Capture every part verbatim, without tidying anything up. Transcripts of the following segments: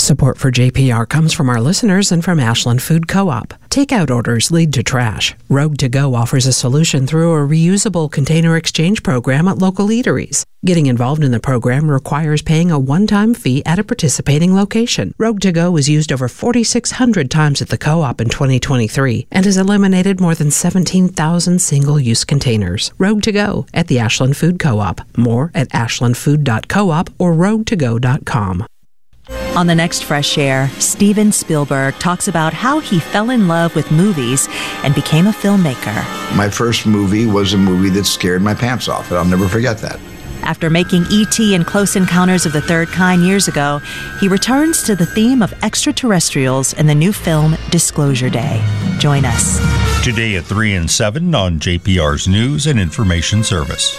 Support for J P R comes from our listeners and from Ashland Food Co-op. Takeout orders lead to trash. Rogue to Go offers a solution through a reusable container exchange program at local eateries. Getting involved in the program requires paying a one-time fee at a participating location. Rogue to Go was used over forty-six hundred times at the co-op in twenty twenty-three and has eliminated more than seventeen thousand single-use containers. Rogue to Go at the Ashland Food Co-op. More at ashland food dot coop or rogue to go dot com. On the next Fresh Air, Steven Spielberg talks about how he fell in love with movies and became a filmmaker. My first movie was a movie that scared my pants off, and I'll never forget that. After making E T and Close Encounters of the Third Kind years ago, he returns to the theme of extraterrestrials in the new film Disclosure Day. Join us. Today at three and seven on J P R's News and Information Service.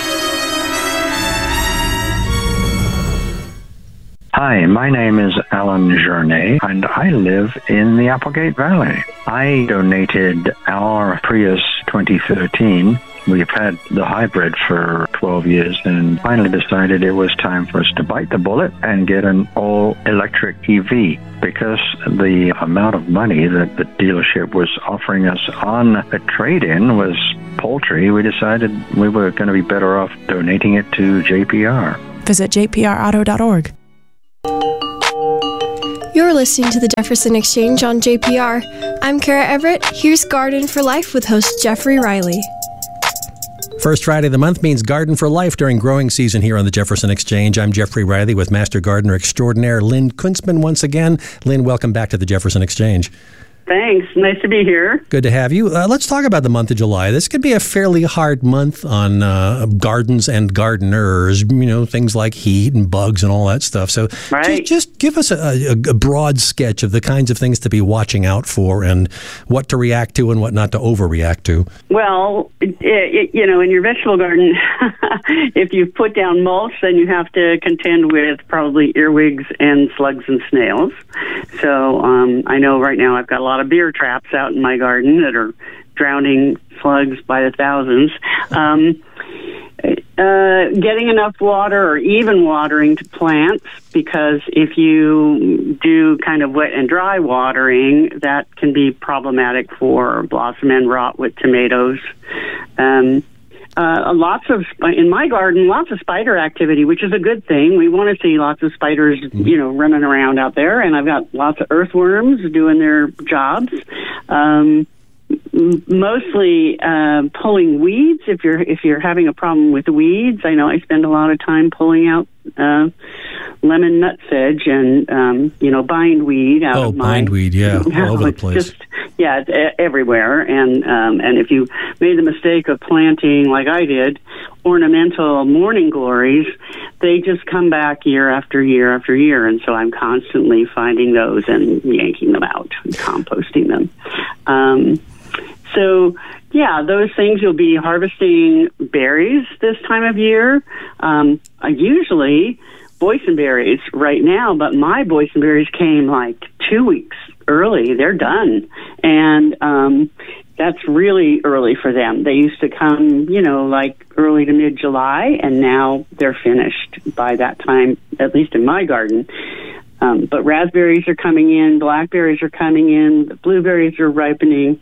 Hi, my name is Alan Journay, and I live in the Applegate Valley. I donated our Prius twenty thirteen. We've had the hybrid for twelve years and finally decided it was time for us to bite the bullet and get an all-electric E V. Because the amount of money that the dealership was offering us on a trade-in was paltry, we decided we were going to be better off donating it to J P R. Visit j p r auto dot org. You're listening to the Jefferson Exchange on J P R. I'm Kara Everett. Here's Garden for Life with host Jeffrey Riley. First Friday of the month means Garden for Life during growing season here on the Jefferson Exchange. I'm Jeffrey Riley with Master Gardener Extraordinaire Lynn Kunstman once again. Lynn, welcome back to the Jefferson Exchange. Thanks. Nice to be here. Good to have you. Uh, let's talk about the month of July. This could be a fairly hard month on uh, gardens and gardeners, you know, things like heat and bugs and all that stuff. So right. just, just give us a, a, a broad sketch of the kinds of things to be watching out for and what to react to and what not to overreact to. Well, it, it, you know, in your vegetable garden, if you put down mulch, then you have to contend with probably earwigs and slugs and snails. So um, I know right now I've got a lot of beer traps out in my garden that are drowning slugs by the thousands. Um, uh, getting enough water or even watering to plants, because if you do kind of wet and dry watering, that can be problematic for blossom end rot with tomatoes. Um, Uh, lots of, in my garden, lots of spider activity, which is a good thing. We want to see lots of spiders, you know, running around out there. And I've got lots of earthworms doing their jobs. Um, mostly uh, pulling weeds. If you're if you're having a problem with weeds, I know I spend a lot of time pulling out uh, lemon nutsedge and um, you know bindweed out oh, of my bindweed, yeah, all over the place. Just, yeah, it's everywhere. And um, and if you made the mistake of planting, like I did, ornamental morning glories, they just come back year after year after year. And so I'm constantly finding those and yanking them out and composting them. Um, so, yeah, those things, you'll be harvesting berries this time of year. Um, uh, usually boysenberries right now, but my boysenberries came like two weeks early. They're done. And um, that's really early for them. They used to come, you know, like early to mid-July, and now they're finished by that time, at least in my garden. Um, but raspberries are coming in, blackberries are coming in, the blueberries are ripening.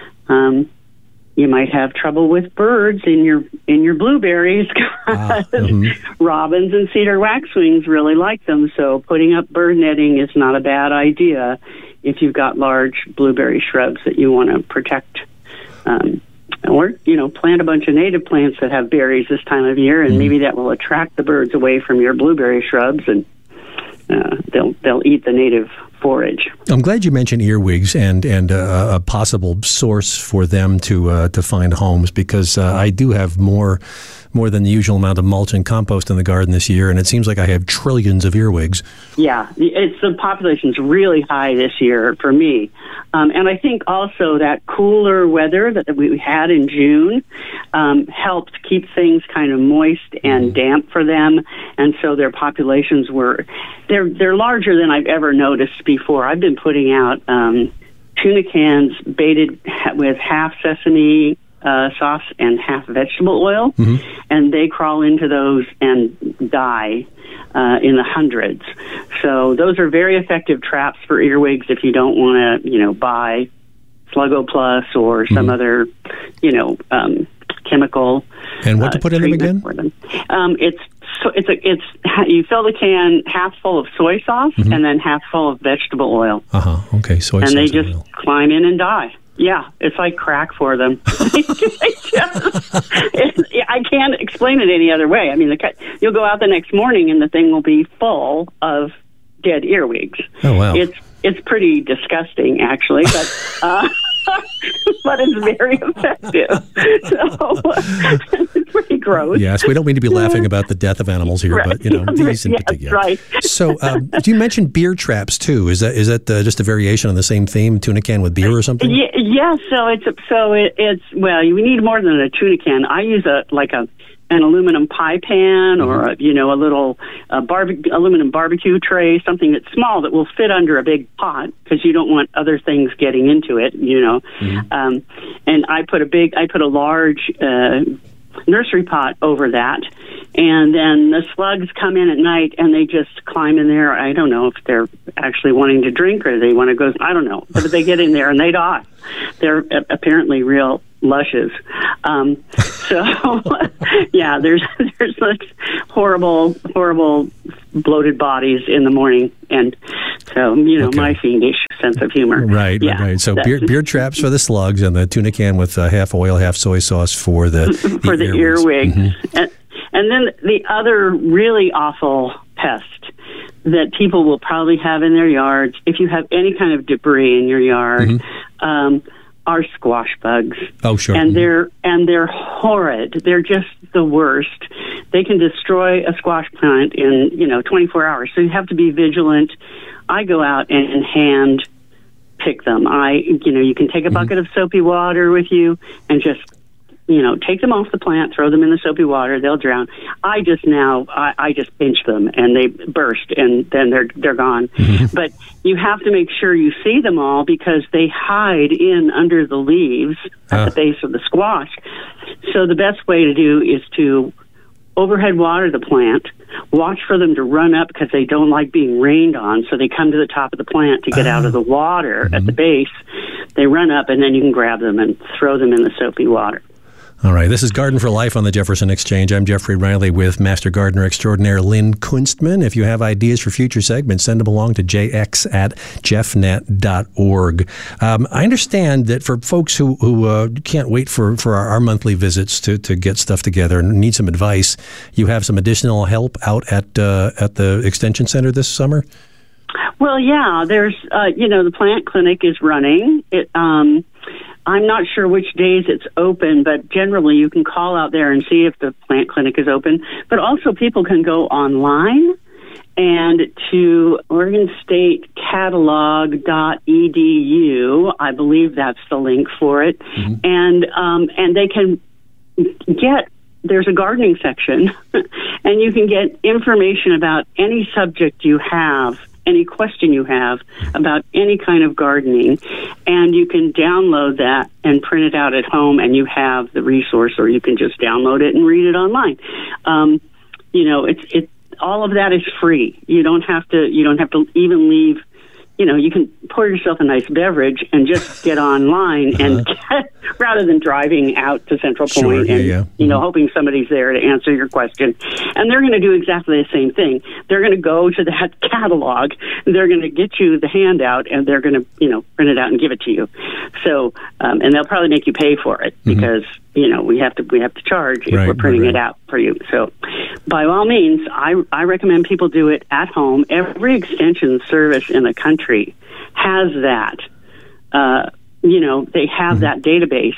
Um, you might have trouble with birds in your in your blueberries because ah, mm-hmm. robins and cedar waxwings really like them. So putting up bird netting is not a bad idea if you've got large blueberry shrubs that you want to protect. Um, or, you know, plant a bunch of native plants that have berries this time of year, and mm-hmm. maybe that will attract the birds away from your blueberry shrubs, and uh, they'll they'll eat the native forage. I'm glad you mentioned earwigs and and uh, a possible source for them to uh, to find homes, because uh, I do have more more than the usual amount of mulch and compost in the garden this year, and it seems like I have trillions of earwigs. Yeah, it's the population's really high this year for me. Um, and I think also that cooler weather that we had in June um, helped keep things kind of moist and damp for them, and so their populations were, they're, they're larger than I've ever noticed before. I've been putting out um, tuna cans baited with half sesame Uh, sauce and half vegetable oil, mm-hmm. and they crawl into those and die uh, in the hundreds. So so those are very effective traps for earwigs if you don't want to, you know, buy Sluggo Plus or some mm-hmm. other, you know, um, chemical. And what to put uh, in them again? For them. Um, it's so it's a it's you fill the can half full of soy sauce mm-hmm. and then half full of vegetable oil. Uh huh. Okay, soy and sauce. And they just oil. climb in and die. Yeah, it's like crack for them. they just, it, I can't explain it any other way. I mean, the, you'll go out the next morning and the thing will be full of dead earwigs. Oh wow! It's it's pretty disgusting, actually, but. Uh, but it's very effective. So it's pretty gross. Yes, we don't mean to be laughing about the death of animals here, right. but you know these in yes, particular. Right. So, um, you mentioned beer traps too. Is that is that uh, just a variation on the same theme? Tuna can with beer or something? Yeah. yeah so it's so it, it's well, we need more than a tuna can. I use a like a. an aluminum pie pan or, a, you know, a little uh, barbe- aluminum barbecue tray, something that's small that will fit under a big pot because you don't want other things getting into it, you know. Mm-hmm. Um, and I put a big, I put a large uh, nursery pot over that. And then the slugs come in at night and they just climb in there. I don't know if they're actually wanting to drink or they want to go, I don't know. But they get in there and they die. They're apparently real lushes. Um, so, yeah, there's there's like horrible, horrible bloated bodies in the morning. And so, you know, okay. my fiendish sense of humor. Right, yeah, right. So beer, beer traps for the slugs and the tuna can with uh, half oil, half soy sauce for the, the For the earwigs. earwigs. Mm-hmm. And, and then the other really awful pest that people will probably have in their yards, if you have any kind of debris in your yard, mm-hmm. um, are squash bugs. Oh, sure. And mm-hmm. they're and they're horrid. They're just the worst. They can destroy a squash plant in, you know, twenty-four hours. So you have to be vigilant. I go out and hand pick them. I, you know, you can take a bucket mm-hmm. of soapy water with you and just, you know, take them off the plant, throw them in the soapy water, they'll drown. I just now, I, I just pinch them and they burst and then they're they're gone. Mm-hmm. But you have to make sure you see them all because they hide in under the leaves at uh. the base of the squash. So the best way to do is to overhead water the plant, watch for them to run up because they don't like being rained on, so they come to the top of the plant to get uh. out of the water mm-hmm. at the base. They run up and then you can grab them and throw them in the soapy water. All right, this is Garden for Life on the Jefferson Exchange. I'm Jeffrey Riley with Master Gardener Extraordinaire Lynn Kunstman. If you have ideas for future segments, send them along to j x at jeff net dot org. Um, I understand that for folks who, who uh, can't wait for, for our, our monthly visits to, to get stuff together and need some advice, you have some additional help out at uh, at the Extension Center this summer? Well, yeah, there's, uh, you know, the plant clinic is running. It, um, I'm not sure which days it's open, but generally you can call out there and see if the plant clinic is open. But also people can go online and to Oregon State Catalog dot e d u. I believe that's the link for it. Mm-hmm. And um, and they can get, there's a gardening section, and you can get information about any subject you have, any question you have about any kind of gardening, and you can download that and print it out at home, and you have the resource, or you can just download it and read it online. Um, you know, it's it. All of that is free. You don't have to. You don't have to even leave. You know, you can pour yourself a nice beverage and just get online uh-huh. and get, rather than driving out to Central Point sure, yeah, and, yeah. you know, mm-hmm. hoping somebody's there to answer your question. And they're going to do exactly the same thing. They're going to go to that catalog, they're going to get you the handout, and they're going to, you know, print it out and give it to you. So, um, and they'll probably make you pay for it mm-hmm. because, you know, we have to we have to charge if right, we're printing right. it out for you. So, by all means, I, I recommend people do it at home. Every extension service in the country has that. Uh, you know, they have mm-hmm. that database,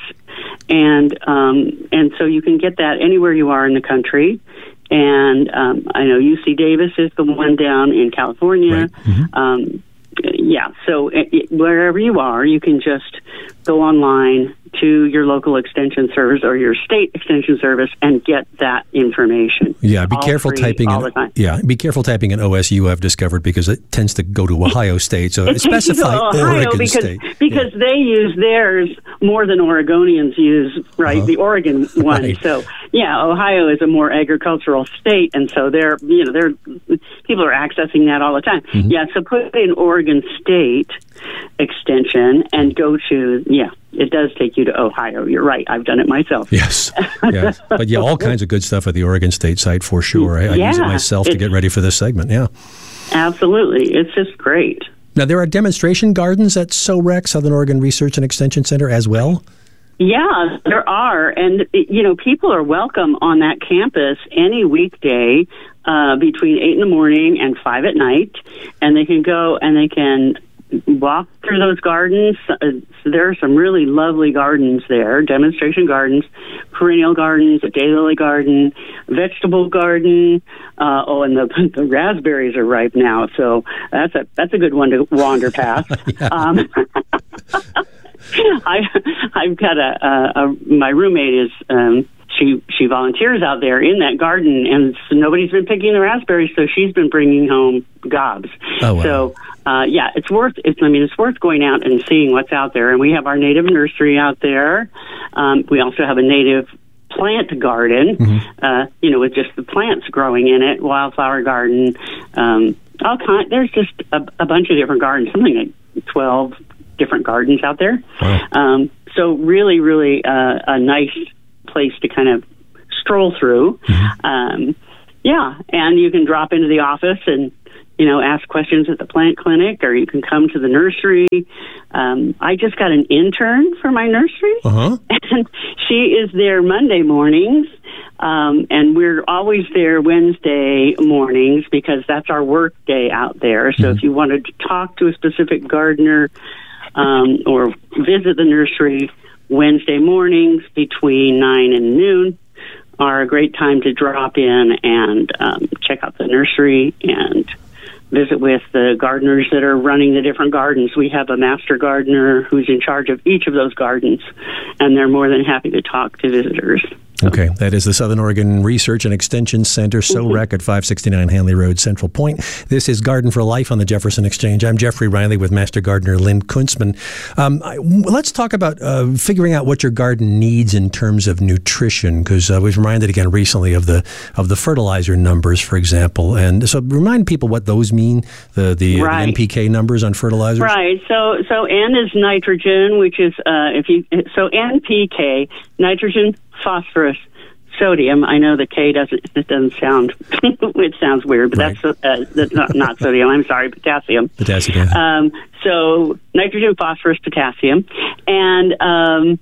and um, and so you can get that anywhere you are in the country. And um, I know U C Davis is the one down in California. Right. Mm-hmm. Um, yeah, so it, it, wherever you are, you can just go online, to your local extension service or your state extension service and get that information. Yeah, be all careful free, typing all in, the time. Yeah, be careful typing in O S U, I've discovered, because it tends to go to Ohio State. So it specify Ohio Oregon because, State. Because yeah. they use theirs more than Oregonians use, right, uh-huh. the Oregon one. Right. So, yeah, Ohio is a more agricultural state, and so they're, you know, they're people are accessing that all the time. Mm-hmm. Yeah, so put in Oregon State extension and go to, yeah, it does take you to Ohio. You're right. I've done it myself. Yes. yes. But yeah, all kinds of good stuff at the Oregon State site for sure. I, I yeah, use it myself to get ready for this segment. Yeah. Absolutely. It's just great. Now, there are demonstration gardens at S O R E C, Southern Oregon Research and Extension Center, as well? Yeah, there are. And, you know, people are welcome on that campus any weekday uh, between eight in the morning and five at night. And they can go and they can walk through those gardens. Uh, there are some really lovely gardens there, demonstration gardens, perennial gardens, a daylily garden, vegetable garden. Uh, oh, and the, the raspberries are ripe now, so that's a that's a good one to wander past. um, I I've got a, a, a my roommate is. Um, She she volunteers out there in that garden, and so nobody's been picking the raspberries, so she's been bringing home gobs. Oh, wow. So, uh, yeah, it's worth. It's, I mean, it's worth going out and seeing what's out there. And we have our native nursery out there. Um, we also have a native plant garden, mm-hmm. uh, you know, with just the plants growing in it. Wildflower garden, um, all kind. There's just a, a bunch of different gardens. Something like twelve different gardens out there. Wow. Um, so really, really uh, a nice place to kind of stroll through. Mm-hmm. Um, yeah, and you can drop into the office and, you know, ask questions at the plant clinic, or you can come to the nursery. Um, I just got an intern for my nursery, uh-huh. and she is there Monday mornings, um, and we're always there Wednesday mornings because that's our work day out there. So mm-hmm. if you wanted to talk to a specific gardener um, or visit the nursery, Wednesday mornings between nine and noon are a great time to drop in and um, check out the nursery and visit with the gardeners that are running the different gardens. We have a master gardener who's in charge of each of those gardens, and they're more than happy to talk to visitors. Okay, that is the Southern Oregon Research and Extension Center, S O R E C, at five sixty-nine Hanley Road, Central Point. This is Garden for Life on the Jefferson Exchange. I'm Jeffrey Riley with Master Gardener Lynn Kunstman. Um, I, let's talk about uh, figuring out what your garden needs in terms of nutrition, because I was reminded again recently of the of the fertilizer numbers, for example. And so remind people what those mean, the, the, right. the N P K numbers on fertilizers. Right. So so N is nitrogen, which is, uh, if you so N P K, nitrogen, phosphorus, sodium. I know the K doesn't it doesn't sound it sounds weird, but right. that's uh, that's not, not sodium. I'm sorry, potassium. Potassium. Yeah. Um, so nitrogen, phosphorus, potassium, and um,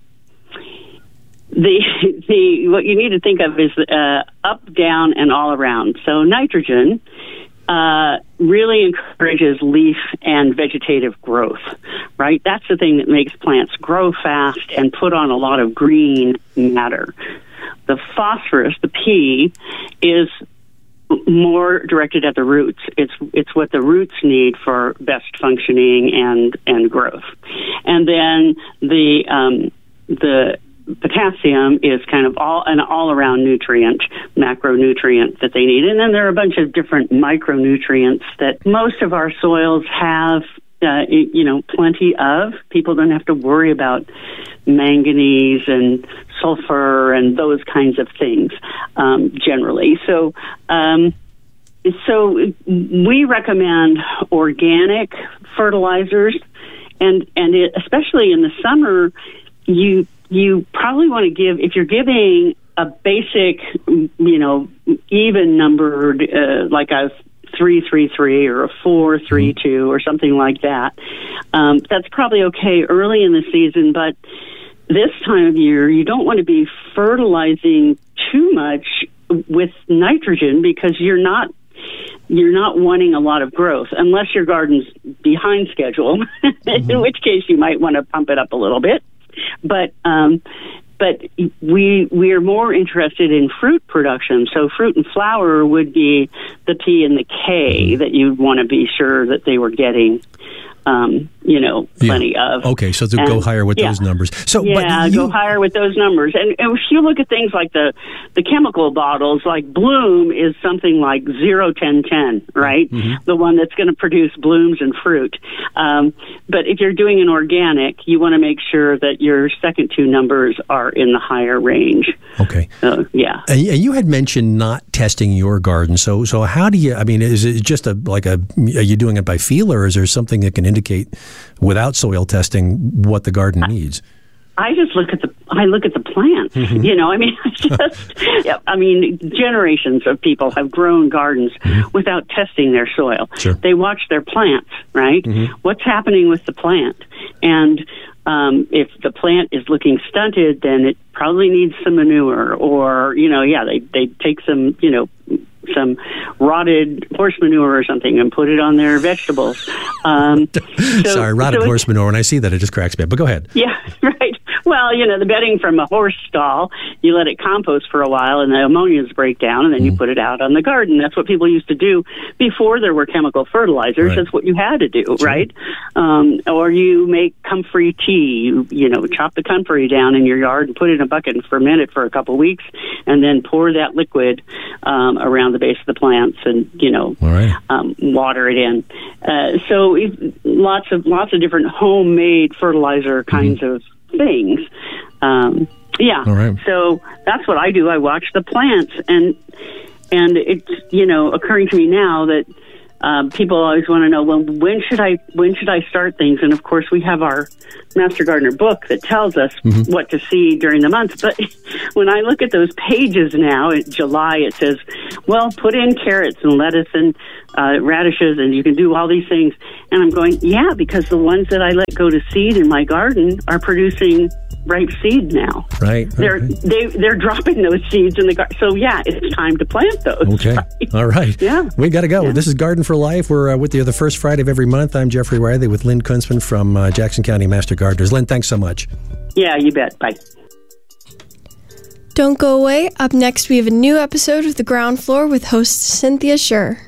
the the what you need to think of is uh, up, down, and all around. So nitrogen uh, really encourages leaf and vegetative growth, right? That's the thing that makes plants grow fast and put on a lot of green matter. The phosphorus, the P, is more directed at the roots. It's it's what the roots need for best functioning and, and growth. And then the um, the potassium is kind of all an all-around nutrient, macronutrient that they need. And then there are a bunch of different micronutrients that most of our soils have, uh, you know, plenty of. People don't have to worry about manganese and sulfur and those kinds of things um, generally. So, um, so we recommend organic fertilizers, and and it, especially in the summer, you you probably want to give, if you're giving a basic, you know, even numbered, uh, like a three three three or a four three two or something like that. Um, that's probably okay early in the season, but this time of year, you don't want to be fertilizing too much with nitrogen because you're not you're not wanting a lot of growth unless your garden's behind schedule, mm-hmm. in which case you might want to pump it up a little bit. But um, but we we are more interested in fruit production. So fruit and flower would be the P and the K that you'd want to be sure that they were getting. um, you know, plenty yeah. of. Okay, so to and, go higher with yeah. those numbers. So, yeah, but you, go higher with those numbers. And, and if you look at things like the, the chemical bottles, like Bloom is something like zero ten ten, right? Mm-hmm. The one that's going to produce blooms and fruit. Um, but if you're doing an organic, you want to make sure that your second two numbers are in the higher range. Okay. So, yeah. And you had mentioned not testing your garden. So, so how do you? I mean, is it just a like a? Are you doing it by feel, or is there something that can indicate, without soil testing, what the garden needs? I just look at the I look at the plants. Mm-hmm. You know, I mean, I just yeah, I mean, generations of people have grown gardens mm-hmm. without testing their soil. Sure. They watch their plants, right? Mm-hmm. What's happening with the plant? And um, if the plant is looking stunted, then it probably needs some manure, or you know, yeah, they they take some, you know, some rotted horse manure or something and put it on their vegetables. Um, so, Sorry, rotted so horse manure. When I see that, it just cracks me up. But go ahead. Yeah, right. Well, you know, the bedding from a horse stall, you let it compost for a while and the ammonias break down, and then mm. you put it out on the garden. That's what people used to do before there were chemical fertilizers. Right. That's what you had to do, Sure. right? Um, or you make comfrey tea. You, you know, chop the comfrey down in your yard and put it in a bucket and ferment it for a couple of weeks, and then pour that liquid um, around the base of the plants and, you know, right. um, water it in. Uh, so if, lots of lots of different homemade fertilizer kinds mm-hmm. of things. Um, yeah. All right. So that's what I do. I watch the plants, and and it's, you know, occurring to me now that um, people always want to know, well, when should I when should I start things? And of course, we have our Master Gardener book that tells us mm-hmm. what to seed during the month. But when I look at those pages now, in July, it says, well, put in carrots and lettuce and uh, radishes, and you can do all these things. And I'm going, yeah, because the ones that I let go to seed in my garden are producing ripe seed now. Right. They're okay. they they're dropping those seeds in the garden. So yeah, it's time to plant those. Okay. Right? All right. Yeah. We got to go. Yeah. This is Garden for Life. We're uh, with you the first Friday of every month. I'm Jeffrey Riley with Lynn Kunzman from uh, Jackson County Master Gardeners. Lynn, thanks so much. Yeah, you bet. Bye. Don't go away. Up next, we have a new episode of The Ground Floor with host Cynthia Schur.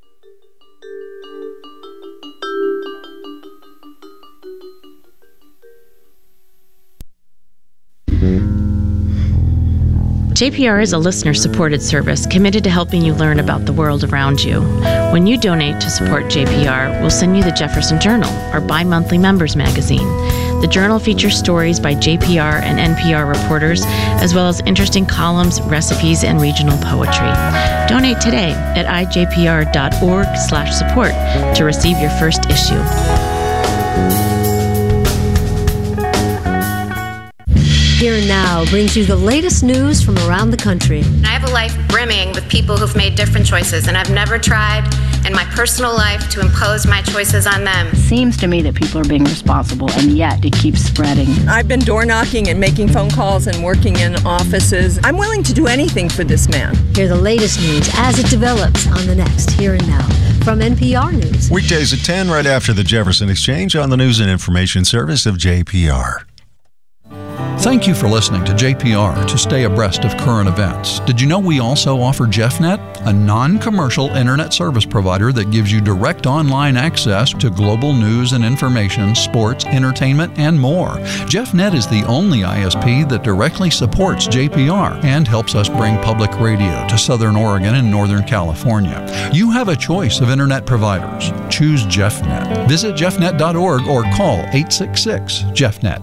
J P R is a listener-supported service committed to helping you learn about the world around you. When you donate to support J P R, we'll send you the Jefferson Journal, our bi-monthly members magazine. The journal features stories by J P R and N P R reporters, as well as interesting columns, recipes, and regional poetry. Donate today at i j p r dot org slash support to receive your first issue. Here and Now brings you the latest news from around the country. I have a life brimming with people who've made different choices, and I've never tried in my personal life to impose my choices on them. It seems to me that people are being responsible, and yet it keeps spreading. I've been door knocking and making phone calls and working in offices. I'm willing to do anything for this man. Hear the latest news as it develops on the next Here and Now from N P R News. Weekdays at ten, right after the Jefferson Exchange on the News and Information Service of J P R. Thank you for listening to J P R to stay abreast of current events. Did you know we also offer JeffNet, a non-commercial internet service provider that gives you direct online access to global news and information, sports, entertainment, and more. JeffNet is the only I S P that directly supports J P R and helps us bring public radio to Southern Oregon and Northern California. You have a choice of internet providers. Choose JeffNet. Visit jeff net dot org or call eight six six, Jeff net.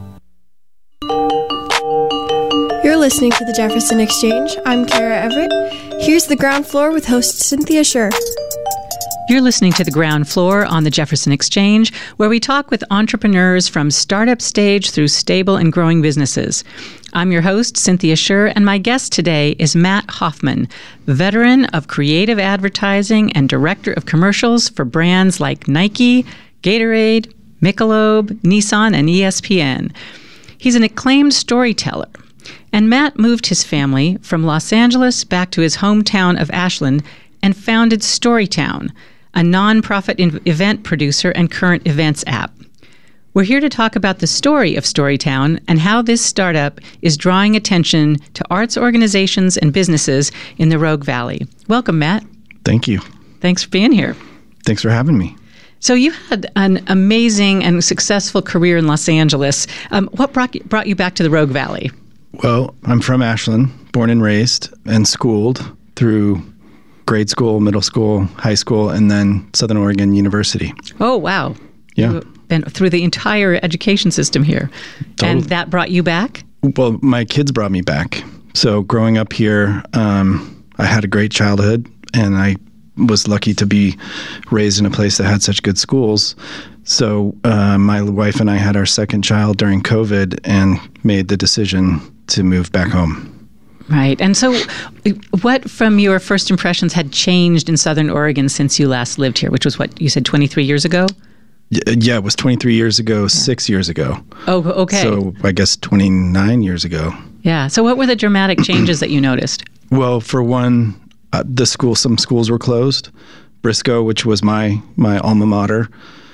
You're listening to the Jefferson Exchange. I'm Kara Everett. Here's The Ground Floor with host Cynthia Schur. You're listening to The Ground Floor on the Jefferson Exchange, where we talk with entrepreneurs from startup stage through stable and growing businesses. I'm your host, Cynthia Schur, and my guest today is Matt Hoffman, veteran of creative advertising and director of commercials for brands like Nike, Gatorade, Michelob, Nissan, and E S P N. He's an acclaimed storyteller. And Matt moved his family from Los Angeles back to his hometown of Ashland and founded Storytown, a nonprofit in- event producer and current events app. We're here to talk about the story of Storytown and how this startup is drawing attention to arts organizations and businesses in the Rogue Valley. Welcome, Matt. Thank you. Thanks for being here. Thanks for having me. So you had an amazing and successful career in Los Angeles. Um, what brought you, brought you back to the Rogue Valley? Well, I'm from Ashland, born and raised, and schooled through grade school, middle school, high school, and then Southern Oregon University. Oh, wow. Yeah. You've been through the entire education system here. Totally. And that brought you back? Well, my kids brought me back. So growing up here, um, I had a great childhood, and I was lucky to be raised in a place that had such good schools. So uh, my wife and I had our second child during COVID and made the decision to move back home. Right. And so what from your first impressions had changed in Southern Oregon since you last lived here, which was what you said twenty-three years ago? Yeah, it was twenty-three years ago, yeah. six years ago. Oh, okay. So I guess twenty-nine years ago. Yeah. So what were the dramatic changes that you noticed? Well, for one, uh, the school, some schools were closed. Briscoe, which was my, my alma mater,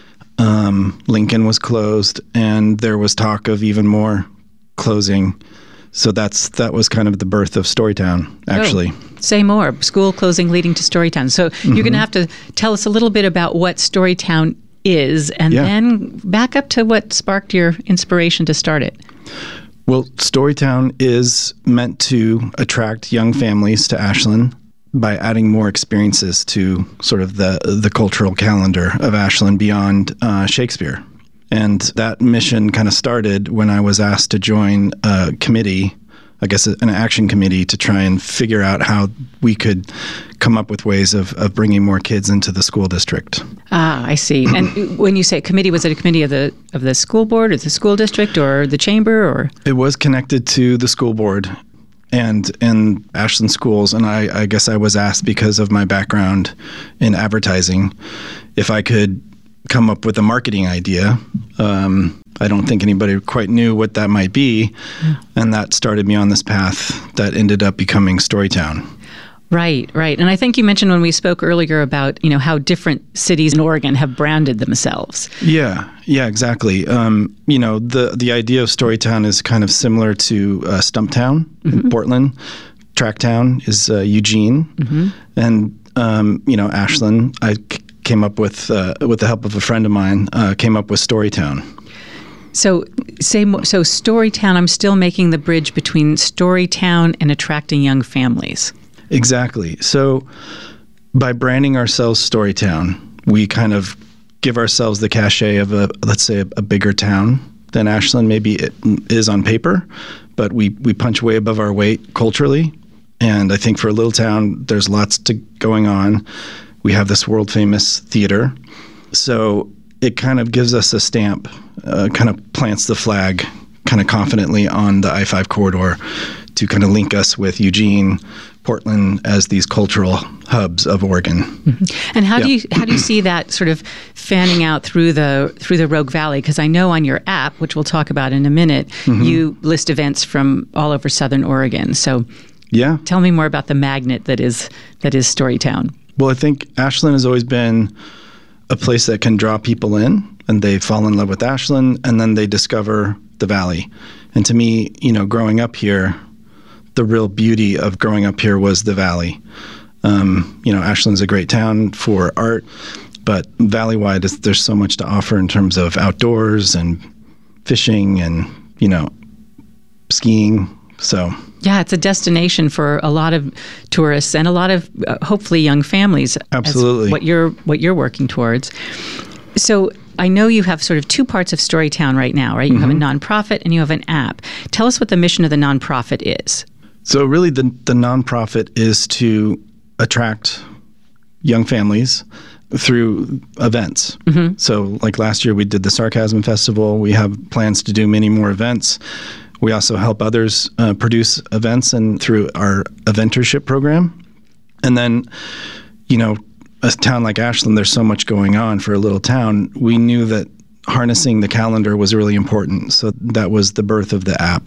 um, Lincoln was closed, and there was talk of even more closing. So that's that was kind of the birth of Storytown, actually. Oh, say more. School closing leading to Storytown. So mm-hmm. you're going to have to tell us a little bit about what Storytown is, and yeah. then back up to what sparked your inspiration to start it. Well, Storytown is meant to attract young families to Ashland by adding more experiences to sort of the the cultural calendar of Ashland beyond uh, Shakespeare. And that mission kind of started when I was asked to join a committee, I guess an action committee, to try and figure out how we could come up with ways of, of bringing more kids into the school district. Ah, I see. And when you say committee, was it a committee of the of the school board or the school district or the chamber? Or it was connected to the school board and and Ashland schools. And I, I guess I was asked, because of my background in advertising, if I could come up with a marketing idea. Um, I don't think anybody quite knew what that might be. Yeah. And that started me on this path that ended up becoming Storytown. Right, right. And I think you mentioned when we spoke earlier about, you know, how different cities in Oregon have branded themselves. Yeah, yeah, exactly. Um, you know, the, the idea of Storytown is kind of similar to uh, Stumptown mm-hmm. in Portland. Tracktown is uh, Eugene. Mm-hmm. And, um, you know, Ashland, I came up with, uh, with the help of a friend of mine, uh, came up with Storytown. So, say mo- so Storytown, I'm still making the bridge between Storytown and attracting young families. Exactly. So, by branding ourselves Storytown, we kind of give ourselves the cachet of a, let's say, a, a bigger town than Ashland maybe it is on paper, but we, we punch way above our weight culturally. And I think for a little town, there's lots to going on. We have this world-famous theater. So it kind of gives us a stamp, uh, kind of plants the flag kind of confidently on the I five corridor to kind of link us with Eugene, Portland as these cultural hubs of Oregon. Mm-hmm. And how yeah. do you how do you see that sort of fanning out through the through the Rogue Valley? Because I know on your app, which we'll talk about in a minute, mm-hmm. you list events from all over Southern Oregon. So yeah. tell me more about the magnet that is that is Storytown. Well, I think Ashland has always been a place that can draw people in, and they fall in love with Ashland, and then they discover the valley. And to me, you know, growing up here, the real beauty of growing up here was the valley. Um, you know, Ashland's a great town for art, but valley-wide, there's so much to offer in terms of outdoors and fishing and, you know, skiing. So yeah, it's a destination for a lot of tourists and a lot of uh, hopefully young families. Absolutely, what you're what you're working towards. So I know you have sort of two parts of Storytown right now, right? You mm-hmm. have a nonprofit and you have an app. Tell us what the mission of the nonprofit is. So really, the the nonprofit is to attract young families through events. Mm-hmm. So like last year, we did the Sarcasm Festival. We have plans to do many more events. We also help others uh, produce events and through our eventership program. And then, you know, a town like Ashland, there's so much going on for a little town. We knew that harnessing the calendar was really important. So that was the birth of the app.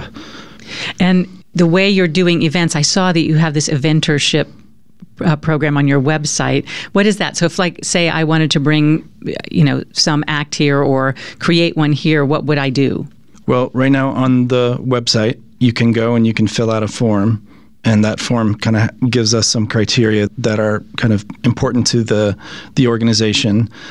And the way you're doing events, I saw that you have this eventership uh, program on your website. What is that? So if, like, say I wanted to bring, you know, some act here or create one here, what would I do? Well, right now on the website, you can go and you can fill out a form, and that form kind of gives us some criteria that are kind of important to the the organization.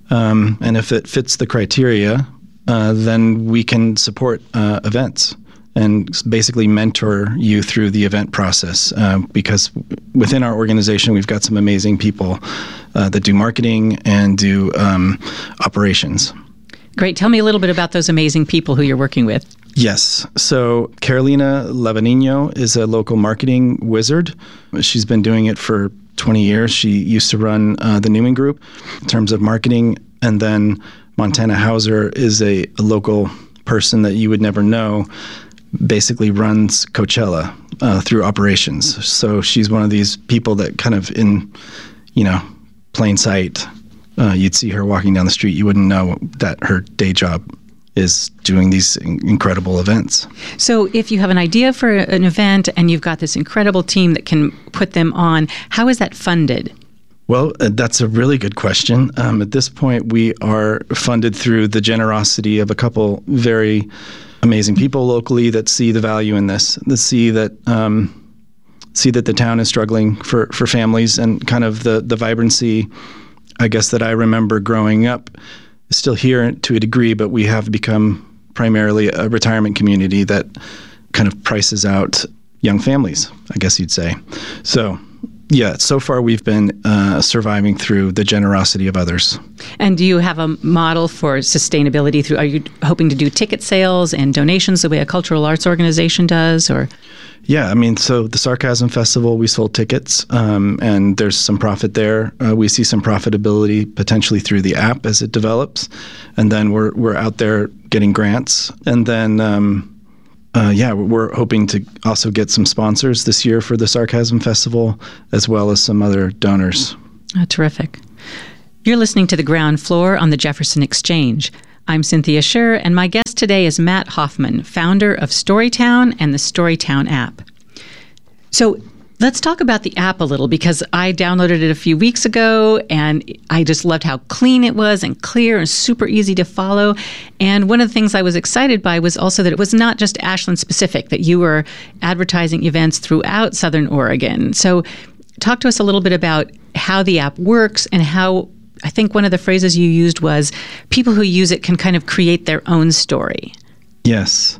Um, and if it fits the criteria, uh, then we can support uh, events and basically mentor you through the event process. Uh, because within our organization, we've got some amazing people uh, that do marketing and do um, operations. Great. Tell me a little bit about those amazing people who you're working with. Yes. So Carolina Lavanino is a local marketing wizard. She's been doing it for twenty years. She used to run uh, the Newman Group in terms of marketing. And then Montana Hauser is a, a local person that you would never know, basically runs Coachella uh, through operations. So she's one of these people that kind of in, you know, plain sight, uh, you'd see her walking down the street. You wouldn't know that her day job is doing these incredible events. So if you have an idea for an event and you've got this incredible team that can put them on, how is that funded? Well, uh, that's a really good question. Um, at this point, we are funded through the generosity of a couple very amazing people locally that see the value in this, that see that um, see that the town is struggling for, for families, and kind of the, the vibrancy, I guess, that I remember growing up is still here to a degree, but we have become primarily a retirement community that kind of prices out young families, I guess you'd say. So, yeah, so far we've been uh, surviving through the generosity of others. And do you have a model for sustainability through, are you hoping to do ticket sales and donations the way a cultural arts organization does, or? Yeah, I mean, so the Sarcasm Festival, we sold tickets, um, and there's some profit there. Uh, we see some profitability potentially through the app as it develops, and then we're we're out there getting grants, and then um, uh, yeah, we're hoping to also get some sponsors this year for the Sarcasm Festival, as well as some other donors. Oh, terrific! You're listening to The Ground Floor on the Jefferson Exchange. I'm Cynthia Scher, and my guest today is Matt Hoffman, founder of Storytown and the Storytown app. So let's talk about the app a little, because I downloaded it a few weeks ago, and I just loved how clean it was and clear and super easy to follow. And one of the things I was excited by was also that it was not just Ashland specific, that you were advertising events throughout Southern Oregon. So talk to us a little bit about how the app works and how, I think one of the phrases you used was, people who use it can kind of create their own story. Yes.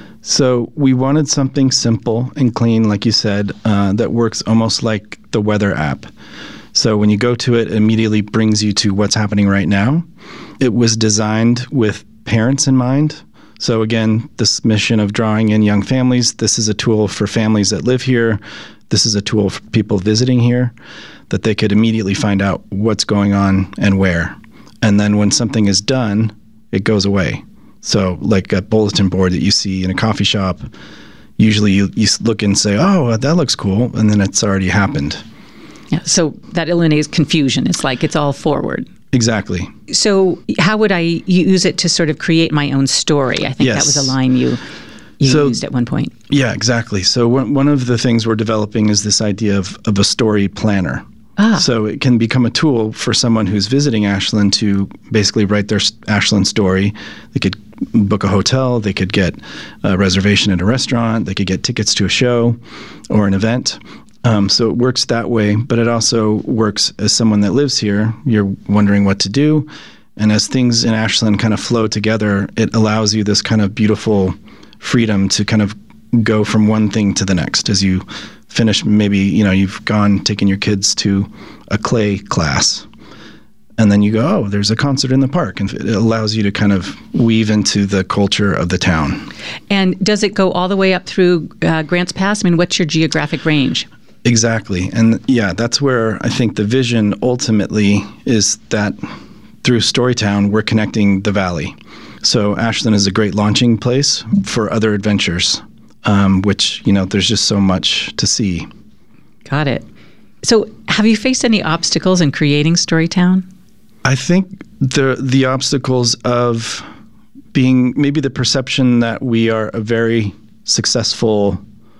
So we wanted something simple and clean, like you said, uh, that works almost like the weather app. So when you go to it, it immediately brings you to what's happening right now. It was designed with parents in mind. So again, this mission of drawing in young families, this is a tool for families that live here. This is a tool for people visiting here, that they could immediately find out what's going on and where. And then when something is done, it goes away. So like a bulletin board that you see in a coffee shop, usually you, you look and say, oh, that looks cool, and then it's already happened. Yeah, so that eliminates confusion. It's like it's all forward. Exactly. So how would I use it to sort of create my own story? I think yes. that was a line you you so, used at one point. Yeah, exactly. So one, one of the things we're developing is this idea of, of a story planner. Ah. So it can become a tool for someone who's visiting Ashland to basically write their Ashland story. They could book a hotel, they could get a reservation at a restaurant, they could get tickets to a show or an event. Um, so it works that way, but it also works as someone that lives here. You're wondering what to do. And as things in Ashland kind of flow together, it allows you this kind of beautiful freedom to kind of go from one thing to the next. As you finish, maybe, you know, you've gone, taken your kids to a clay class, and then you go, oh, there's a concert in the park. And it allows you to kind of weave into the culture of the town. And does it go all the way up through uh, Grants Pass? I mean, what's your geographic range? Exactly. And yeah, that's where I think the vision ultimately is that through Storytown, we're connecting the valley. So Ashland is a great launching place for other adventures, um, which, you know, there's just so much to see. Got it. So have you faced any obstacles in creating Storytown? I think the the obstacles of being maybe the perception that we are a very successful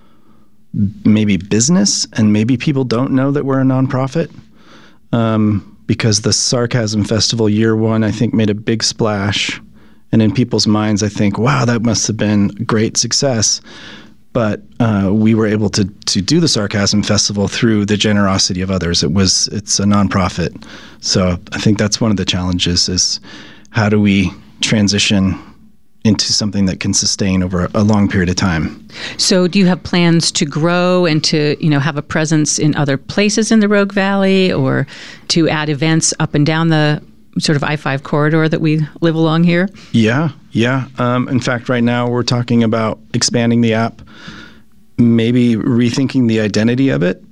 maybe business, and maybe people don't know that we're a nonprofit. Um, because the Sarcasm Festival year one, I think, made a big splash. And in people's minds, I think, wow, that must have been a great success. but uh, we were able to to do the Sarcasm Festival through the generosity of others. It was it's a nonprofit, so I think that's one of the challenges: is how do we transition into something that can sustain over a long period of time. So do you have plans to grow and to, you know, have a presence in other places in the Rogue Valley, or to add events up and down the sort of I five corridor that we live along here? Yeah, yeah. Um, in fact, right now we're talking about expanding the app, maybe rethinking the identity of it.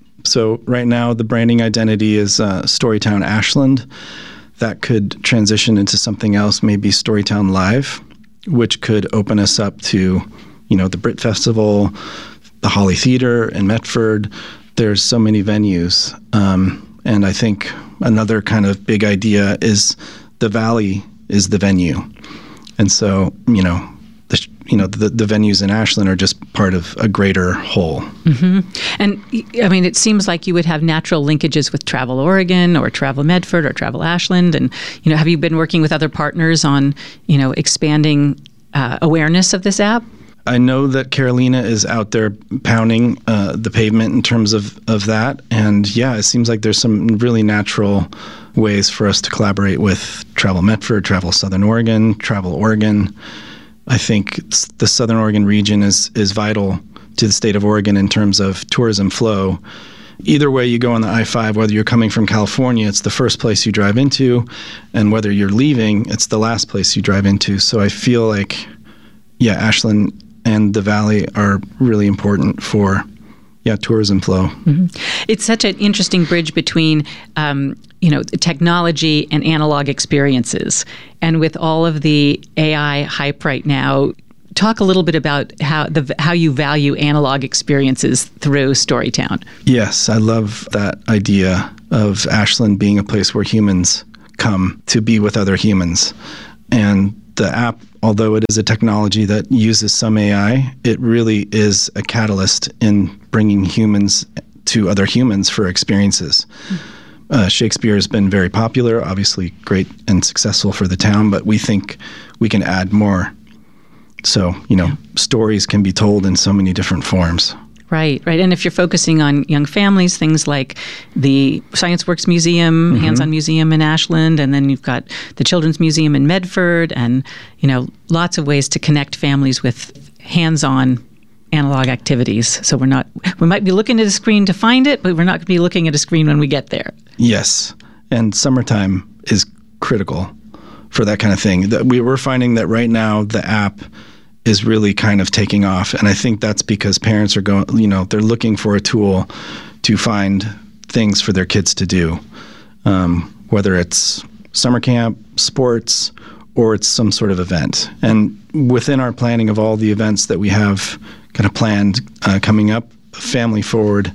So right now the branding identity is uh, Storytown Ashland. That could transition into something else, maybe Storytown Live, which could open us up to, you know, the Brit Festival, the Holly Theater in Medford. There's so many venues. Um, and I think another kind of big idea is the Valley is the venue. And so, you know, the, you know, the, the venues in Ashland are just part of a greater whole. Mm-hmm. And, I mean, it seems like you would have natural linkages with Travel Oregon or Travel Medford or Travel Ashland. And, you know, have you been working with other partners on, you know, expanding uh, awareness of this app? I know that Carolina is out there pounding uh, the pavement in terms of, of that. And, yeah, it seems like there's some really natural ways for us to collaborate with Travel Medford, Travel Southern Oregon, Travel Oregon. I think the Southern Oregon region is is vital to the state of Oregon in terms of tourism flow. Either way you go on the I five, whether you're coming from California, it's the first place you drive into, and whether you're leaving, it's the last place you drive into. So I feel like, yeah, Ashland and the Valley are really important for, yeah, tourism flow. Mm-hmm. It's such an interesting bridge between, um, you know, technology and analog experiences. And with all of the A I hype right now, talk a little bit about how the how you value analog experiences through Storytown. Yes, I love that idea of Ashland being a place where humans come to be with other humans. And the app, although it is a technology that uses some A I, it really is a catalyst in bringing humans to other humans for experiences. Mm-hmm. Uh, Shakespeare has been very popular, obviously great and successful for the town, but we think we can add more. So, you know, yeah. stories can be told in so many different forms. Right, right. And if you're focusing on young families, things like the Science Works Museum, mm-hmm. Hands-On Museum in Ashland, and then you've got the Children's Museum in Medford, and, you know, lots of ways to connect families with hands-on analog activities. So we're not, we might be looking at a screen to find it, but we're not going to be looking at a screen when we get there. Yes. And summertime is critical for that kind of thing. We We're finding that right now the app is really kind of taking off. And I think that's because parents are going, you know, they're looking for a tool to find things for their kids to do, um, whether it's summer camp, sports, or it's some sort of event. And within our planning of all the events that we have kind of planned uh, coming up, family forward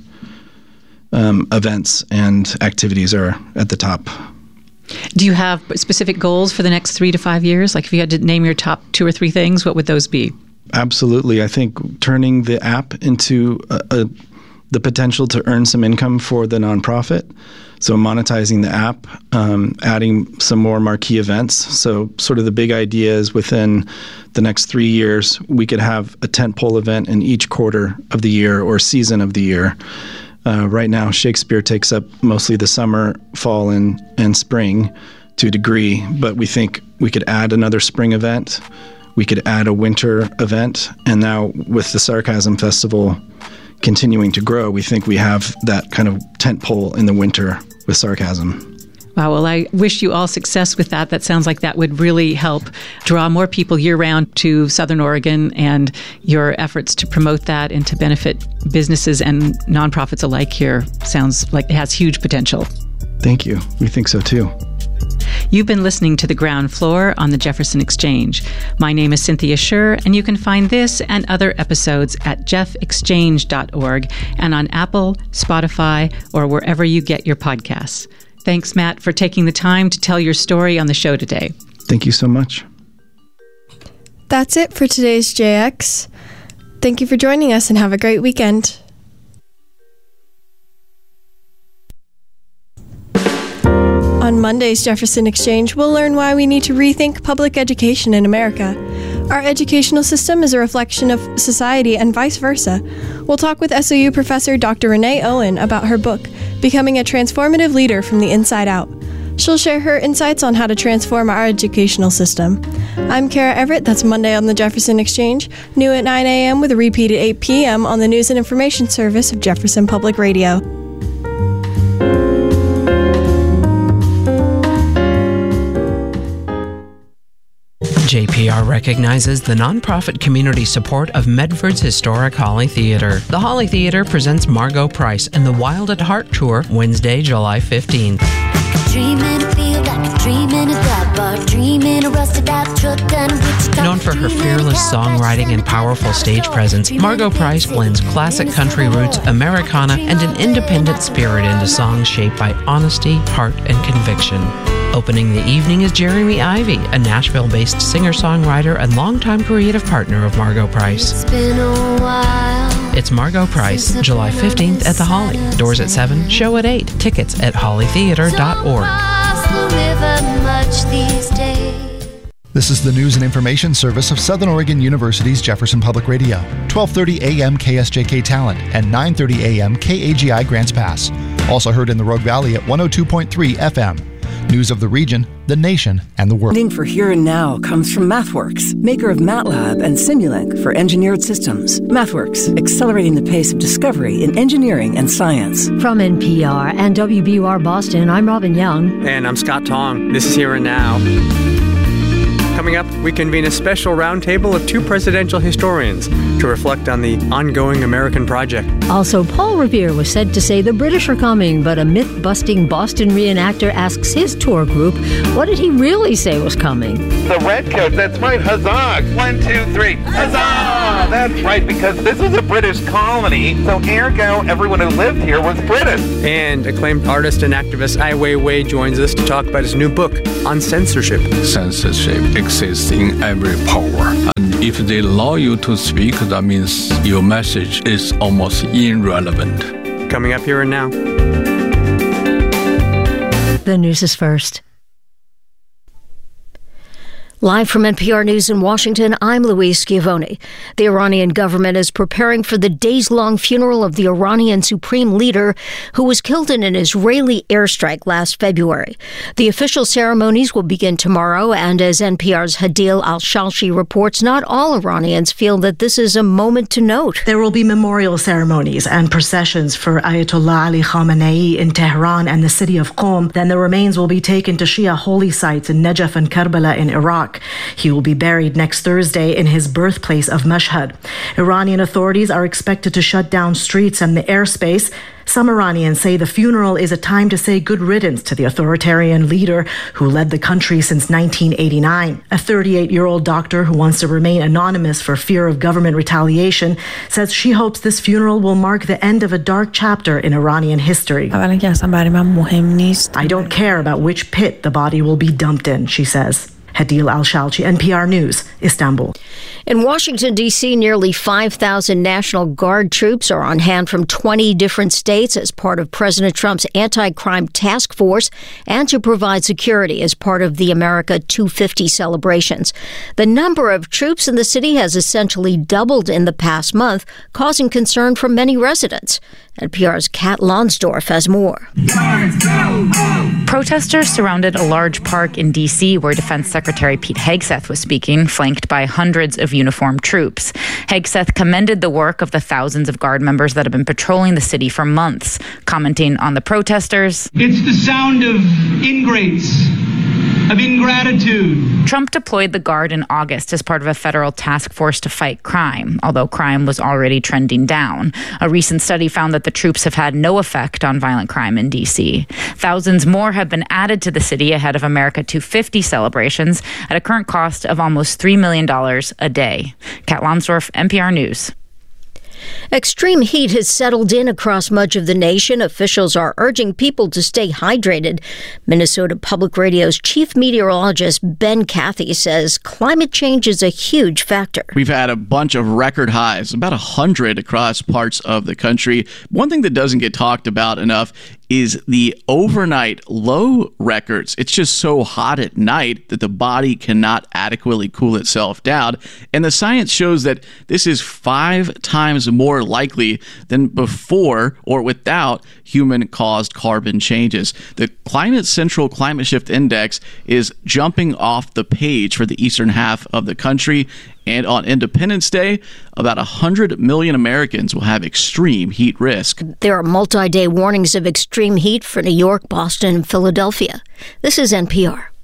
um, events and activities are at the top. Do you have specific goals for the next three to five years? Like if you had to name your top two or three things, what would those be? Absolutely. I think turning the app into a, a, the potential to earn some income for the nonprofit. So monetizing the app, um, adding some more marquee events. So sort of the big idea is within the next three years, we could have a tentpole event in each quarter of the year or season of the year. Uh, right now, Shakespeare takes up mostly the summer, fall, and, and spring to a degree, but we think we could add another spring event. We could add a winter event. And now with the Sarcasm Festival continuing to grow, we think we have that kind of tentpole in the winter with Sarcasm. Wow, well, I wish you all success with that. That sounds like that would really help draw more people year-round to Southern Oregon, and your efforts to promote that and to benefit businesses and nonprofits alike here sounds like it has huge potential. Thank you. We think so, too. You've been listening to The Ground Floor on the Jefferson Exchange. My name is Cynthia Schur, and you can find this and other episodes at jeff exchange dot org and on Apple, Spotify, or wherever you get your podcasts. Thanks, Matt, for taking the time to tell your story on the show today. Thank you so much. That's it for today's J X. Thank you for joining us and have a great weekend. On Monday's Jefferson Exchange, we'll learn why we need to rethink public education in America. Our educational system is a reflection of society and vice versa. We'll talk with S O U professor Doctor Renee Owen about her book, Becoming a Transformative Leader from the Inside Out. She'll share her insights on how to transform our educational system. I'm Kara Everett. That's Monday on the Jefferson Exchange, new at nine a.m. with a repeat at eight p.m. on the News and Information Service of Jefferson Public Radio. J P R recognizes the nonprofit community support of Medford's historic Holly Theater. The Holly Theater presents Margot Price and the Wild at Heart Tour Wednesday, July fifteenth. Known for her fearless songwriting and powerful stage presence, Margot Price blends classic country roots, Americana, and an independent spirit into songs shaped by honesty, heart, and conviction. Opening the evening is Jeremy Ivy, a Nashville-based singer-songwriter and longtime creative partner of Margot Price. It's been a while. It's Margot Price, July fifteenth at the Holly. Doors at seven, show at eight. Tickets at holly theater dot org. This is the News and Information Service of Southern Oregon University's Jefferson Public Radio. twelve thirty a.m. K S J K Talent and nine thirty a.m. K A G I Grants Pass. Also heard in the Rogue Valley at one oh two point three F M. News of the region, the nation, and the world. Funding for Here and Now comes from MathWorks, maker of MATLAB and Simulink for engineered systems. MathWorks, accelerating the pace of discovery in engineering and science. From N P R and W B U R Boston, I'm Robin Young. And I'm Scott Tong. This is Here and Now. Coming up, we convene a special roundtable of two presidential historians to reflect on the ongoing American project. Also, Paul Revere was said to say the British are coming, but a myth-busting Boston reenactor asks his tour group, what did he really say was coming? The redcoat, that's right, huzzah! One, two, three, huzzah! That's right, because this was a British colony, so ergo, everyone who lived here was British. And acclaimed artist and activist Ai Weiwei joins us to talk about his new book on censorship. Censorship exists in every power. And if they allow you to speak, that means your message is almost irrelevant. Coming up Here and Now. The news is first. Live from N P R News in Washington, I'm Louise Schiavone. The Iranian government is preparing for the days-long funeral of the Iranian supreme leader who was killed in an Israeli airstrike last February. The official ceremonies will begin tomorrow, and as N P R's Hadil Al-Shalshi reports, not all Iranians feel that this is a moment to note. There will be memorial ceremonies and processions for Ayatollah Ali Khamenei in Tehran and the city of Qom. Then the remains will be taken to Shia holy sites in Najaf and Karbala in Iraq. He will be buried next Thursday in his birthplace of Mashhad. Iranian authorities are expected to shut down streets and the airspace. Some Iranians say the funeral is a time to say good riddance to the authoritarian leader who led the country since nineteen eighty-nine. A thirty-eight-year-old doctor who wants to remain anonymous for fear of government retaliation says she hopes this funeral will mark the end of a dark chapter in Iranian history. I don't care about which pit the body will be dumped in, she says. Hadil Al-Shalchi, N P R News, Istanbul. In Washington, D C, nearly five thousand National Guard troops are on hand from twenty different states as part of President Trump's anti-crime task force and to provide security as part of the America two fifty celebrations. The number of troops in the city has essentially doubled in the past month, causing concern from many residents. N P R's Kat Lonsdorf has more. Protesters surrounded a large park in D C where Defense Secretary Pete Hegseth was speaking, flanked by hundreds of uniformed troops. Hegseth commended the work of the thousands of Guard members that have been patrolling the city for months, commenting on the protesters. It's the sound of ingrates, of ingratitude. Trump deployed the Guard in August as part of a federal task force to fight crime, although crime was already trending down. A recent study found that the troops have had no effect on violent crime in D C. Thousands more have been added to the city ahead of America two fifty celebrations at a current cost of almost three million dollars a day. Kat Lonsdorf, N P R News. Extreme heat has settled in across much of the nation. Officials are urging people to stay hydrated. Minnesota Public Radio's chief meteorologist Ben Cathy says climate change is a huge factor. We've had a bunch of record highs, about one hundred across parts of the country. One thing that doesn't get talked about enough is the overnight low records. It's just so hot at night that the body cannot adequately cool itself down. And the science shows that this is five times more likely than before or without human-caused carbon changes. The Climate Central Climate Shift Index is jumping off the page for the eastern half of the country. And on Independence Day, about one hundred million Americans will have extreme heat risk. There are multi-day warnings of extreme heat for New York, Boston, and Philadelphia. This is N P R.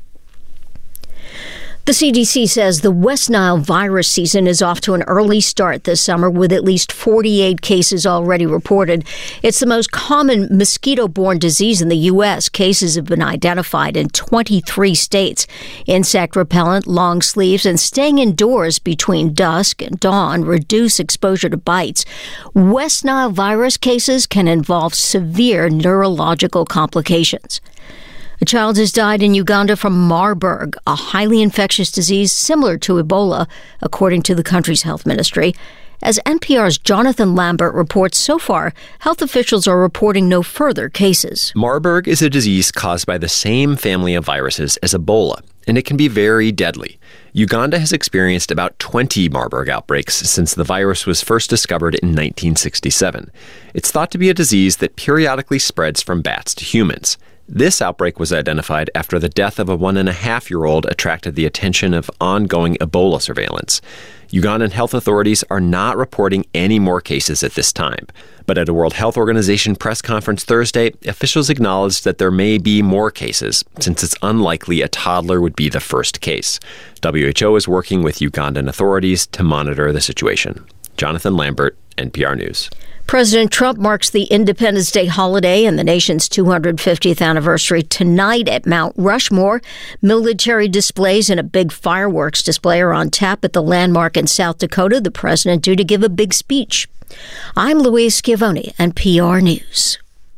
The C D C says the West Nile virus season is off to an early start this summer with at least forty-eight cases already reported. It's the most common mosquito-borne disease in the U S. Cases have been identified in twenty-three states. Insect repellent, long sleeves, and staying indoors between dusk and dawn reduce exposure to bites. West Nile virus cases can involve severe neurological complications. A child has died in Uganda from Marburg, a highly infectious disease similar to Ebola, according to the country's health ministry. As N P R's Jonathan Lambert reports, so far, health officials are reporting no further cases. Marburg is a disease caused by the same family of viruses as Ebola, and it can be very deadly. Uganda has experienced about twenty Marburg outbreaks since the virus was first discovered in nineteen sixty-seven. It's thought to be a disease that periodically spreads from bats to humans. This outbreak was identified after the death of a one-and-a-half-year-old attracted the attention of ongoing Ebola surveillance. Ugandan health authorities are not reporting any more cases at this time. But at a World Health Organization press conference Thursday, officials acknowledged that there may be more cases, since it's unlikely a toddler would be the first case. W H O is working with Ugandan authorities to monitor the situation. Jonathan Lambert, N P R News. President Trump marks the Independence Day holiday and the nation's two hundred fiftieth anniversary tonight at Mount Rushmore. Military displays and a big fireworks display are on tap at the landmark in South Dakota. The president due to give a big speech. I'm Louise Schiavone, N P R News.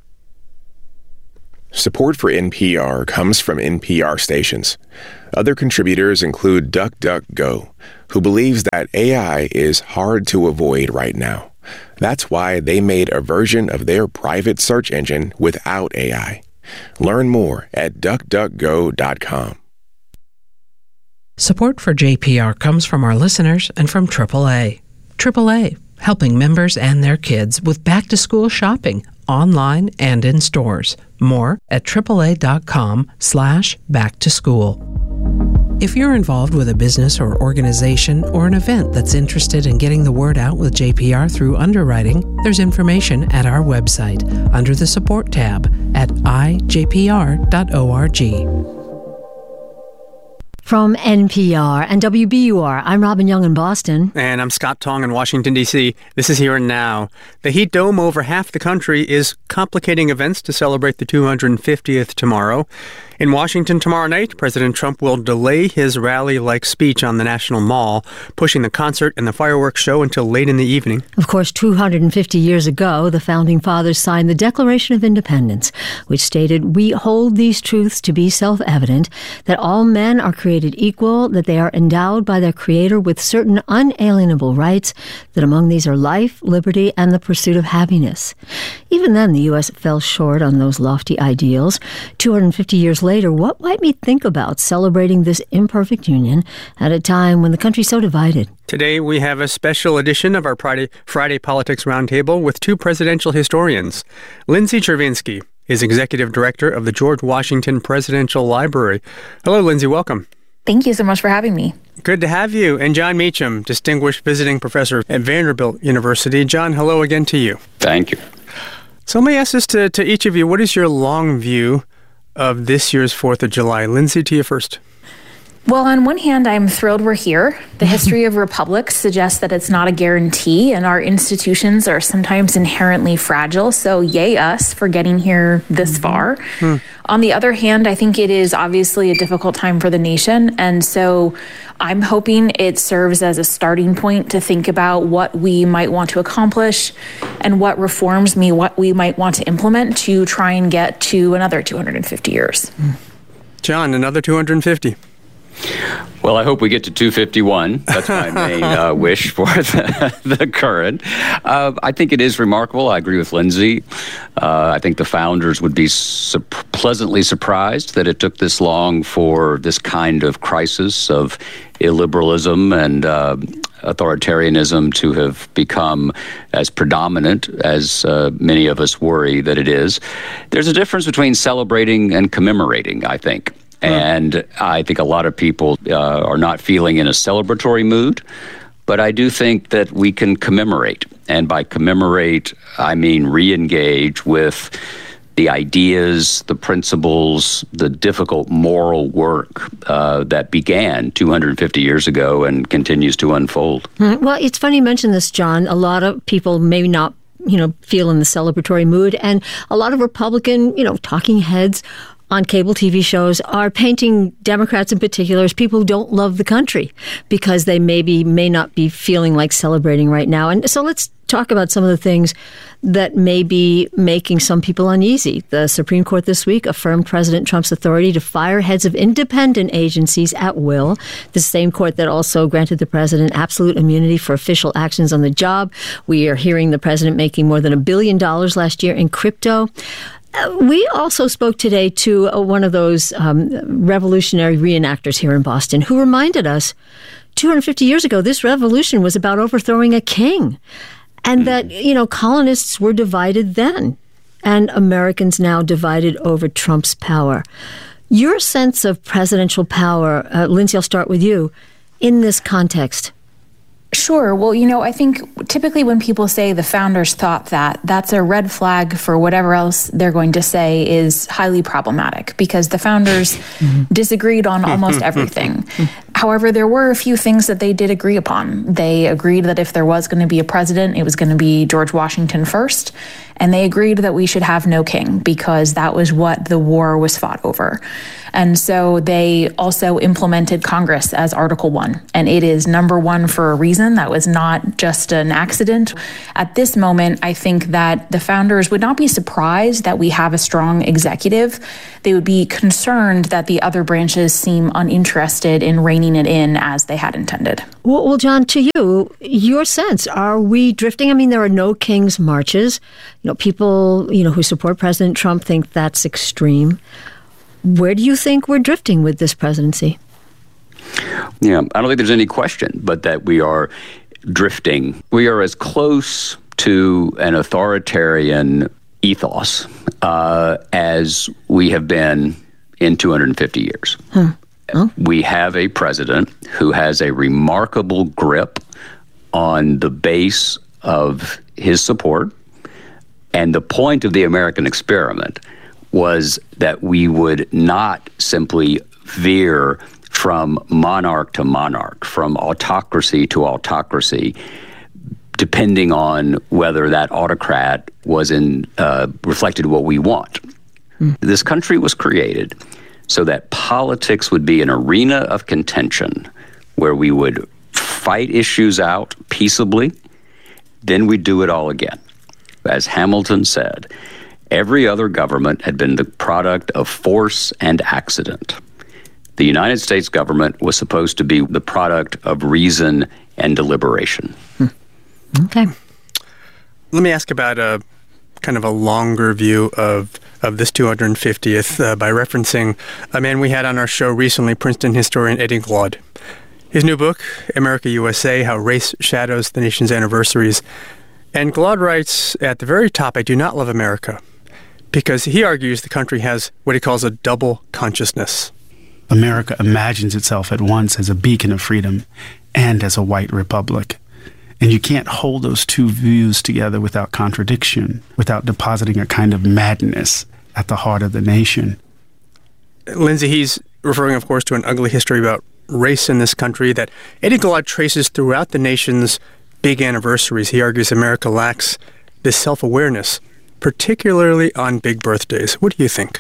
Support for N P R comes from N P R stations. Other contributors include DuckDuckGo, who believes that A I is hard to avoid right now. That's why they made a version of their private search engine without A I. Learn more at duck duck go dot com. Support for J P R comes from our listeners and from triple A. triple A, helping members and their kids with back-to-school shopping, online and in stores. More at triple A dot com slash back to school. If you're involved with a business or organization or an event that's interested in getting the word out with J P R through underwriting, there's information at our website under the Support tab at i j p r dot org. From N P R and W B U R, I'm Robin Young in Boston. And I'm Scott Tong in Washington, D C This is Here and Now. The heat dome over half the country is complicating events to celebrate the two hundred fiftieth tomorrow. In Washington tomorrow night, President Trump will delay his rally-like speech on the National Mall, pushing the concert and the fireworks show until late in the evening. Of course, two hundred fifty years ago, the Founding Fathers signed the Declaration of Independence, which stated, "We hold these truths to be self-evident, that all men are created equal, that they are endowed by their Creator with certain unalienable rights, that among these are life, liberty, and the pursuit of happiness." Even then, the U S fell short on those lofty ideals. two hundred fifty years later, Later, what might we think about celebrating this imperfect union at a time when the country's so divided? Today, we have a special edition of our Friday, Friday Politics Roundtable with two presidential historians. Lindsay Chervinsky is Executive Director of the George Washington Presidential Library. Hello, Lindsay. Welcome. Thank you so much for having me. Good to have you. And John Meacham, Distinguished Visiting Professor at Vanderbilt University. John, hello again to you. Thank you. So let me ask this to, to each of you. What is your long view of this year's fourth of July? Lindsay, to you first. Well, on one hand, I'm thrilled we're here. The history of republics suggests that it's not a guarantee, and our institutions are sometimes inherently fragile. So yay us for getting here this far. Hmm. On the other hand, I think it is obviously a difficult time for the nation. And so I'm hoping it serves as a starting point to think about what we might want to accomplish and what reforms me, what we might want to implement to try and get to another two hundred fifty years. John, another two hundred fifty. Well, I hope we get to two fifty-one. That's my main uh, wish for the, the current. Uh, I think it is remarkable. I agree with Lindsay. Uh, I think the founders would be su- pleasantly surprised that it took this long for this kind of crisis of illiberalism and uh, authoritarianism to have become as predominant as uh, many of us worry that it is. There's a difference between celebrating and commemorating, I think. And I think a lot of people uh, are not feeling in a celebratory mood, but I do think that we can commemorate. And by commemorate, I mean re-engage with the ideas, the principles, the difficult moral work uh, that began two hundred fifty years ago and continues to unfold. Well, it's funny you mention this, John. A lot of people may not, you know, feel in the celebratory mood, and a lot of Republican, you know, talking heads on cable T V shows are painting Democrats in particular as people who don't love the country because they maybe may not be feeling like celebrating right now. And so let's talk about some of the things that may be making some people uneasy. The Supreme Court this week affirmed President Trump's authority to fire heads of independent agencies at will. The same court that also granted the president absolute immunity for official actions on the job. We are hearing the president making more than a billion dollars last year in crypto. Uh, we also spoke today to uh, one of those um, revolutionary reenactors here in Boston who reminded us two hundred fifty years ago, this revolution was about overthrowing a king, and that, you know, colonists were divided then, and Americans now divided over Trump's power. Your sense of presidential power, uh, Lindsay, I'll start with you, in this context. Sure. Well, you know, I think typically when people say the founders thought that, that's a red flag for whatever else they're going to say is highly problematic, because the founders mm-hmm. disagreed on almost everything. However, there were a few things that they did agree upon. They agreed that if there was going to be a president, it was going to be George Washington first. And they agreed that we should have no king because that was what the war was fought over. And so they also implemented Congress as Article One. And it is number one for a reason. That was not just an accident. At this moment, I think that the founders would not be surprised that we have a strong executive. They would be concerned that the other branches seem uninterested in reining it in as they had intended. Well, well, John, to you, your sense, are we drifting? I mean, there are no king's marches. You know, people, you know, who support President Trump think that's extreme. Where do you think we're drifting with this presidency? Yeah, I don't think there's any question but that we are drifting. We are as close to an authoritarian ethos uh, as we have been in two hundred fifty years. Huh. Oh. We have a president who has a remarkable grip on the base of his support. And the point of the American experiment was that we would not simply veer from monarch to monarch, from autocracy to autocracy, depending on whether that autocrat was in uh, reflected what we want. Mm. This country was created so that politics would be an arena of contention where we would fight issues out peaceably, then we'd do it all again. As Hamilton said, every other government had been the product of force and accident. The United States government was supposed to be the product of reason and deliberation. Hmm. Okay. Let me ask about a kind of a longer view of, of this two hundred fiftieth uh, by referencing a man we had on our show recently, Princeton historian Eddie Glaude. His new book, America U S A, How Race Shadows the Nation's Anniversaries. And Glaude writes at the very top, I do not love America, because he argues the country has what he calls a double consciousness. America imagines itself at once as a beacon of freedom and as a white republic. And you can't hold those two views together without contradiction, without depositing a kind of madness at the heart of the nation. Lindsay, he's referring, of course, to an ugly history about race in this country that Eddie Glaude traces throughout the nation's big anniversaries. He argues America lacks this self-awareness, particularly on big birthdays. What do you think?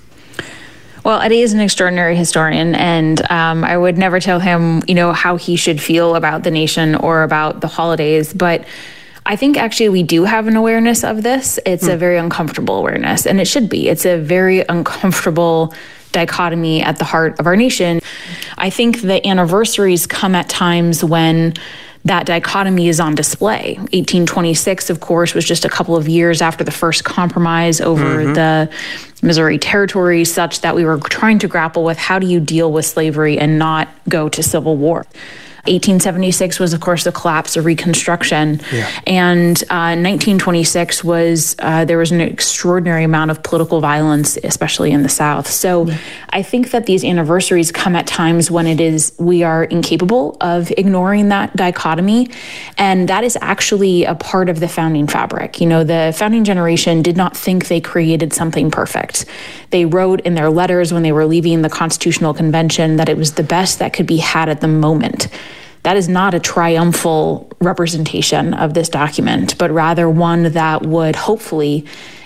Well, Eddie is an extraordinary historian, and um, I would never tell him, you know, how he should feel about the nation or about the holidays. But I think actually we do have an awareness of this. It's mm. a very uncomfortable awareness, and it should be. It's a very uncomfortable dichotomy at the heart of our nation. I think the anniversaries come at times when that dichotomy is on display. eighteen twenty-six, of course, was just a couple of years after the first compromise over mm-hmm. the Missouri Territory, such that we were trying to grapple with how do you deal with slavery and not go to civil war. eighteen seventy-six was, of course, the collapse of Reconstruction. Yeah. And uh, nineteen twenty-six was, uh, there was an extraordinary amount of political violence, especially in the South. So yeah. I think that these anniversaries come at times when it is, we are incapable of ignoring that dichotomy. And that is actually a part of the founding fabric. You know, the founding generation did not think they created something perfect. They wrote in their letters when they were leaving the Constitutional Convention that it was the best that could be had at the moment. That is not a triumphal representation of this document, but rather one that would hopefully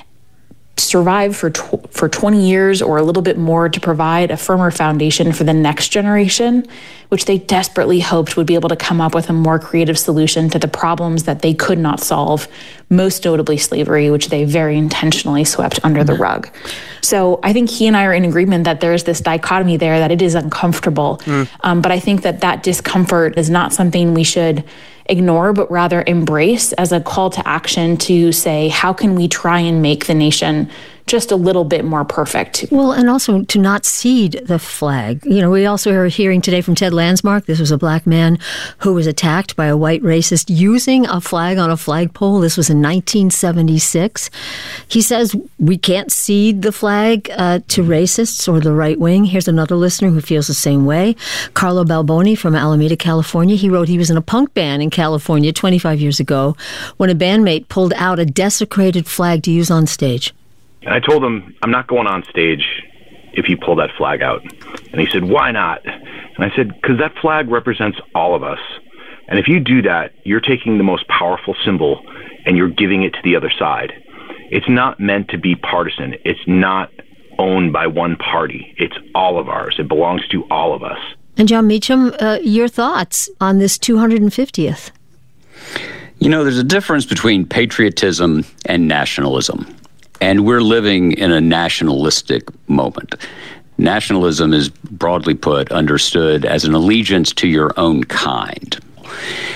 survive for tw- for twenty years or a little bit more to provide a firmer foundation for the next generation, which they desperately hoped would be able to come up with a more creative solution to the problems that they could not solve, most notably slavery, which they very intentionally swept under the rug. So I think he and I are in agreement that there's this dichotomy there, that it is uncomfortable. Mm. Um, but I think that that discomfort is not something we should ignore, but rather embrace as a call to action to say, how can we try and make the nation just a little bit more perfect? Well, and also to not cede the flag. You know, we also are hearing today from Ted Landsmark. This was a black man who was attacked by a white racist using a flag on a flagpole. This was in nineteen seventy-six. He says we can't cede the flag uh, to racists or the right wing. Here's another listener who feels the same way. Carlo Balboni from Alameda, California. He wrote he was in a punk band in California twenty-five years ago when a bandmate pulled out a desecrated flag to use on stage. And I told him, I'm not going on stage if you pull that flag out. And he said, why not? And I said, because that flag represents all of us. And if you do that, you're taking the most powerful symbol and you're giving it to the other side. It's not meant to be partisan. It's not owned by one party. It's all of ours. It belongs to all of us. And Jon Meacham, uh, your thoughts on this two hundred fiftieth? You know, there's a difference between patriotism and nationalism. And we're living in a nationalistic moment. Nationalism is, broadly put, understood as an allegiance to your own kind.